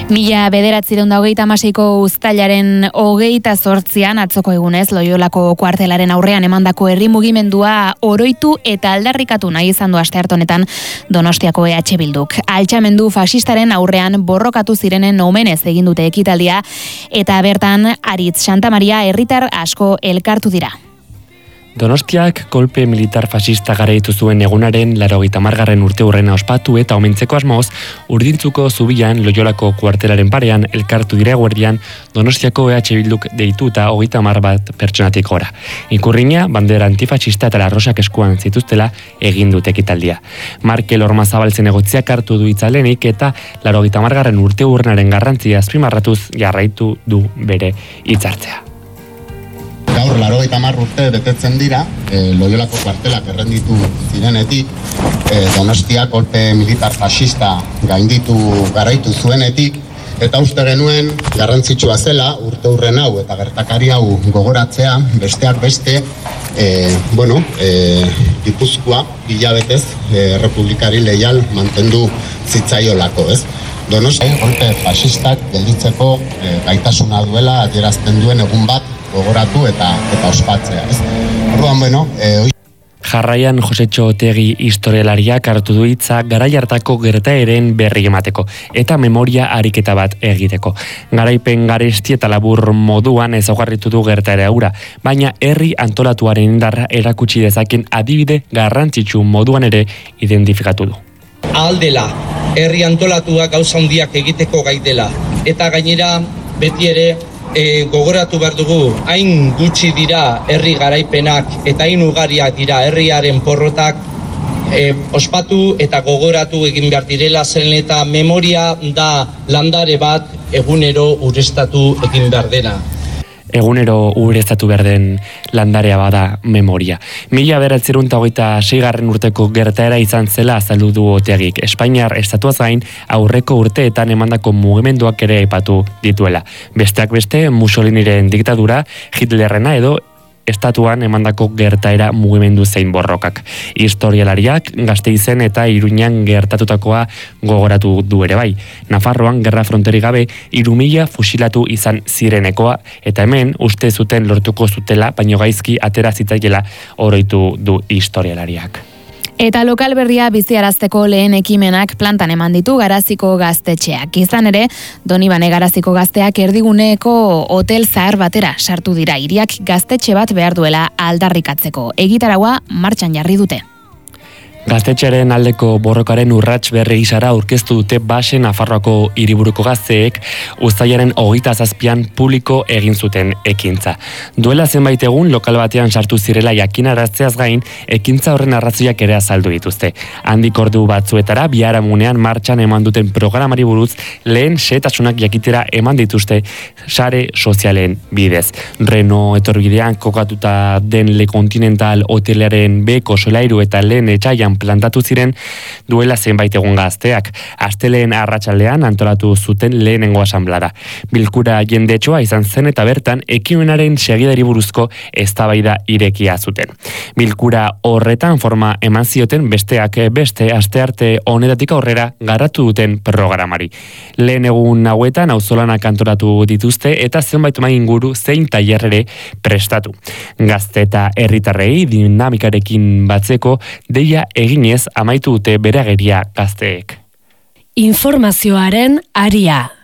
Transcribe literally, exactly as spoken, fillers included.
Mila bederatziehun eta hogeita hamaseiko uztailaren hogeita zortzian atzoko egunez Loiolako kuartelaren aurrean emandako herri mugimendua oroitu eta aldarrikatu nahi izan du astearte honetan Donostiako E H Bilduk. Altxamendu fasistaren aurrean borrokatu zirenen omenez egin dute ekitaldia eta bertan Aritz Santamaria herritar asko elkartu dira. Donostiak kolpe militar fascista garaitu zuen egunaren laurogeita hamargarren urte hurrena ospatu eta omentzeko asmoz, Urdintzuko zubian Loiolako kuartelaren parean elkartu dira eguerdian Donostiako E H Bilduk deituta hogeita hamar bat pertsonatik gora. Ikurrina, bandera antifascista eta larrosak eskuan zituztela egin dute ekitaldia. Markel Ormazabaltzen egotziak hartu du itzalenik eta laurogeita hamargarren urte hurrenaren garrantzia azpimarratuz jarraitu du bere hitzartzea. Gaur laurogeita hamar urte betetzen dira, e, Loiolako kuartelak errenditu zirenetik, e, Donostia kolpe militar fascista gainditu garaitu zuenetik, eta uste genuen garrantzitsua zela urte hurren hau eta gertakari hau gogoratzea, besteak beste, e, bueno, e, Gipuzkoa hilabetez e, republikari leial mantendu zitzaiolako, ez? Donostia kolpe fascistak gelditzeko e, gaitasuna duela adierazten duen egun bat gogoratu eta eta ospatzea, ez? Orduan, bueno, eh hoy Jarraian Josetxo Otegi historialariak hartu du hitza garai hartako gertaeren berri emateko eta memoria ariketa bat egiteko. Garaipen garesti eta labur moduan ezaugarritu du gertaera hura, baina herri antolatuaren indarra erakutsi dezaken adibide garrantzitsu moduan ere identifikatu du. Aldela, herri antolatua gauza handiak egiteko gai dela eta gainera beti ere E, gogoratu behar dugu, hain gutxi dira herri garaipenak eta hain ugariak dira herriaren porrotak e, ospatu eta gogoratu egin behar direla, zeren eta memoria da landare bat egunero ureztatu egin behar dena. Egunero ureztatu behar den landarea bada memoria. Mila bederatziehun eta hogeita seigarren urteko gertaera izan zela azaldu du Otegik. Espainiar estatuaz gain aurreko urteetan emandako mugimenduak ere aipatu dituela. Besteak beste, Mussoliniren diktadura, Hitlerrena edo estatuan emandako gertaera mugimendu zein borrokak. Historialariak Gasteizen eta Iruñan gertatutakoa gogoratu du ere bai. Nafarroan gerra fronteri gabe hiru mila fusilatu izan zirenekoa eta hemen uste zuten lortuko zutela, baino gaizki atera zitzaiela oroitu du historialariak. Eta lokal berria biziarazteko lehen ekimenak plantan eman ditu Garaziko gaztetxeak. Izan ere, Donibane Garaziko gazteak erdiguneko hotel zahar batera sartu dira, hiriak gaztetxe bat behar duela aldarrikatzeko. Egitaragua martxan jarri dute. Gaztetxearen aldeko borrokaren urrats berri izara aurkeztu dute Base Nafarroako hiriburuko gazteek uztailaren hogeita zazpian publiko egin zuten ekintza. Duela zenbait egun lokal batean sartu zirela jakinarazteaz gain, ekintza horren arrazoiak ere azaldu dituzte. Handik ordu batzuetara biharamunean martxan eman duten programari buruz lehen xehetasunak jakitera eman dituzte sare sozialen bidez. Reno etorbidean kokatuta den Le Continental hotelaren beko solairu eta lehen etxaian plantatu ziren duela zenbait egun gazteak. Asteleen arratsaldean antolatu zuten lehenengo asanblada. Bilkura jendetsua izan zen eta bertan ekimenaren segidari buruzko eztabaida irekia zuten. Bilkura horretan forma eman zioten besteak beste astearte honetatik aurrera garatu duten programari. Lehen egun hauetan auzolanak antolatu dituzte eta zenbait mai inguru zein tailer ere prestatu. Gazte eta herritarrei dinamikarekin batzeko deia eginez amaitu dute bere ageria gazteek. Informazioaren aria.